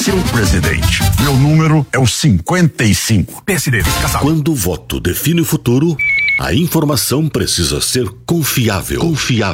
Seu presidente, meu número é o 55. PSD, Casal. Quando o voto define o futuro, a informação precisa ser confiável.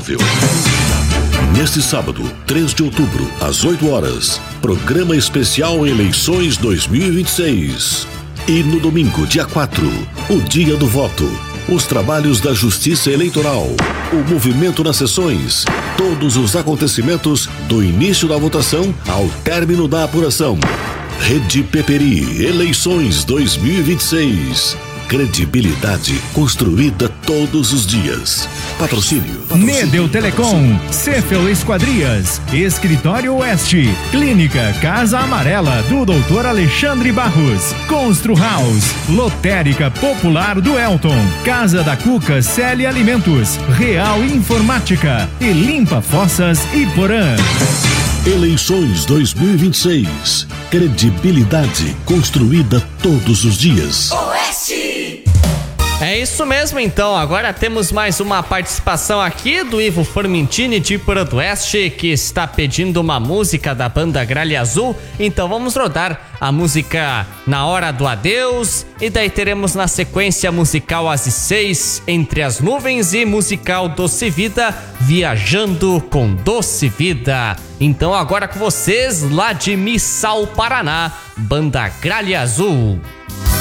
Neste sábado, 3 de outubro, às 8 horas, programa especial Eleições 2026. E no domingo, dia 4, o dia do voto, os trabalhos da Justiça Eleitoral, o movimento nas sessões, todos os acontecimentos do início da votação ao término da apuração. Rede Peperi, Eleições 2026. Credibilidade construída todos os dias. Patrocínio. Nedel Telecom, Cefel Esquadrias, Escritório Oeste, Clínica Casa Amarela do Dr. Alexandre Barros, Constru House, Lotérica Popular do Elton, Casa da Cuca Célia Alimentos, Real Informática e Limpa Fossas Iporã. Eleições 2026. Credibilidade construída todos os dias. Oeste! É isso mesmo, então. Agora temos mais uma participação aqui do Ivo Formentini de Iporã do Oeste, que está pedindo uma música da banda Gralha Azul. Então vamos rodar a música Na Hora do Adeus, e daí teremos na sequência musical As 6 Entre as Nuvens e musical Doce Vida, Viajando com Doce Vida. Então agora com vocês, lá de Missal, Paraná, banda Gralha Azul.